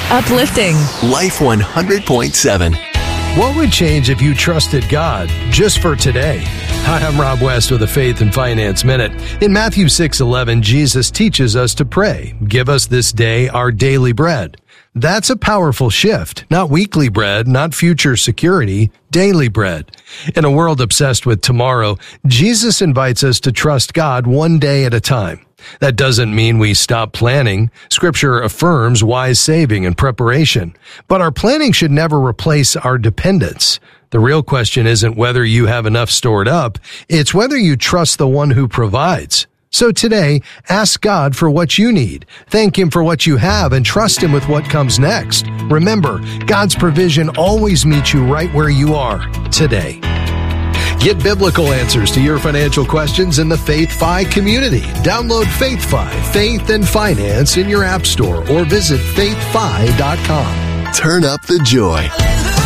Uplifting. Life 100.7. What would change if you trusted God just for today? Hi, I'm Rob West with a Faith and Finance Minute. In Matthew 6:11, Jesus teaches us to pray, "Give us this day our daily bread." That's a powerful shift. Not weekly bread, not future security, daily bread. In a world obsessed with tomorrow, Jesus invites us to trust God one day at a time. That doesn't mean we stop planning. Scripture affirms wise saving and preparation. But our planning should never replace our dependence. The real question isn't whether you have enough stored up, it's whether you trust the one who provides. So today, ask God for what you need. Thank Him for what you have and trust Him with what comes next. Remember, God's provision always meets you right where you are today. Get biblical answers to your financial questions in the FaithFi community. Download FaithFi, Faith and Finance in your app store or visit faithfi.com. Turn up the joy.